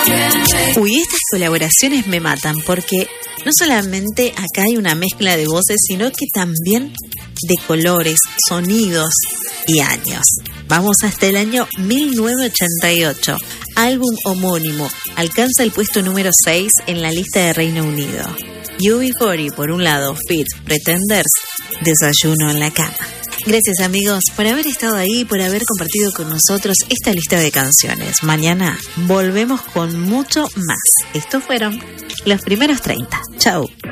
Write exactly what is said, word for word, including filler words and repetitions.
Uy, estas colaboraciones me matan porque no solamente acá hay una mezcla de voces, sino que también de colores, sonidos y años. Vamos hasta el año mil novecientos ochenta y ocho. Álbum homónimo. Alcanza el puesto número seis en la lista de Reino Unido. U B cuarenta por un lado, Fit, Pretenders, Desayuno en la cama. Gracias amigos por haber estado ahí, por haber compartido con nosotros esta lista de canciones. Mañana volvemos con mucho más. Estos fueron los primeros treinta. Chau.